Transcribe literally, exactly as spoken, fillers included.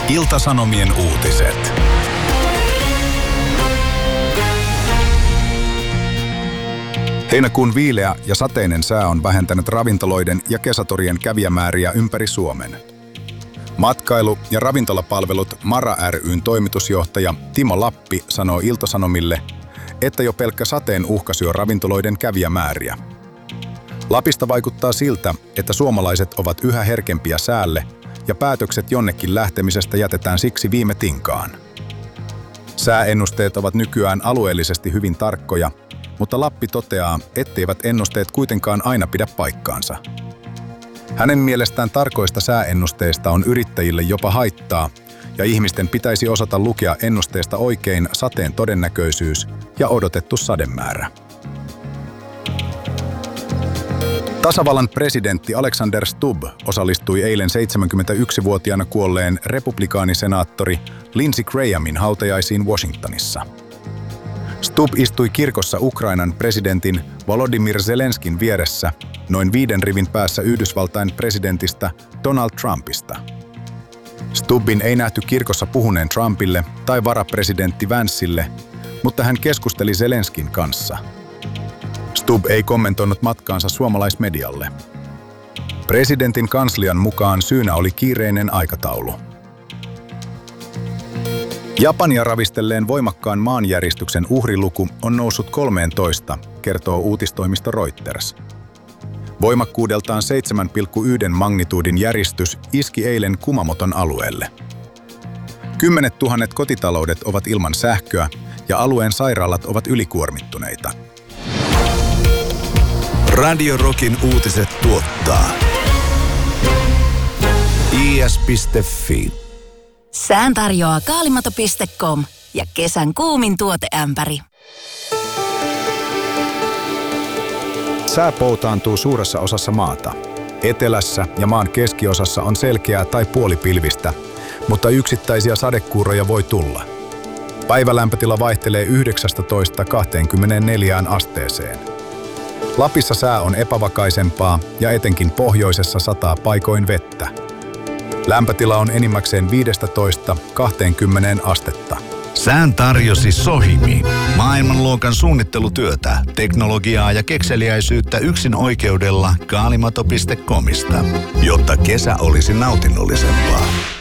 Ilta-Sanomien uutiset. Heinäkuun viileä ja sateinen sää on vähentänyt ravintoloiden ja kesätorien kävijämääriä ympäri Suomen. Matkailu- ja ravintolapalvelut Mara ry:n toimitusjohtaja Timo Lappi sanoo Ilta-Sanomille, että jo pelkkä sateen uhka syö ravintoloiden kävijämääriä. Lapista vaikuttaa siltä, että suomalaiset ovat yhä herkempiä säälle ja päätökset jonnekin lähtemisestä jätetään siksi viime tinkaan. Sääennusteet ovat nykyään alueellisesti hyvin tarkkoja, mutta Lappi toteaa, etteivät ennusteet kuitenkaan aina pidä paikkaansa. Hänen mielestään tarkoista sääennusteista on yrittäjille jopa haittaa, ja ihmisten pitäisi osata lukea ennusteesta oikein sateen todennäköisyys ja odotettu sademäärä. Tasavallan presidentti Alexander Stubb osallistui eilen seitsemänkymmentäyksivuotiaana kuolleen republikaanisenaattori Lindsey Grahamin hautajaisiin Washingtonissa. Stubb istui kirkossa Ukrainan presidentin Volodymyr Zelenskin vieressä noin viiden rivin päässä Yhdysvaltain presidentistä Donald Trumpista. Stubbin ei nähty kirkossa puhuneen Trumpille tai varapresidentti Vancelle, mutta hän keskusteli Zelenskin kanssa. Stubb ei kommentoinut matkaansa suomalaismedialle. Presidentin kanslian mukaan syynä oli kiireinen aikataulu. Japania ravistelleen voimakkaan maanjäristyksen uhriluku on noussut kolmeentoista, kertoo uutistoimisto Reuters. Voimakkuudeltaan seitsemän pilkku yksi magnituudin järistys iski eilen Kumamoton alueelle. Kymmenet tuhannet kotitaloudet ovat ilman sähköä ja alueen sairaalat ovat ylikuormittuneita. Radio Rockin uutiset tuottaa i s piste f i. Sään tarjoaa kaalimato piste com ja kesän kuumin tuoteämpäri. Sää poutaantuu suuressa osassa maata. Etelässä ja maan keskiosassa on selkeää tai puolipilvistä, mutta yksittäisiä sadekuuroja voi tulla. Päivälämpötila vaihtelee yhdeksästätoista kahteenkymmeneenneljään asteeseen. Lapissa sää on epävakaisempaa ja etenkin pohjoisessa sataa paikoin vettä. Lämpötila on enimmäkseen viidestätoista kahteenkymmeneen astetta. Sään tarjosi Sohimi. Maailmanluokan suunnittelutyötä, teknologiaa ja kekseliäisyyttä yksin oikeudella kaalimato piste comista, jotta kesä olisi nautinnollisempaa.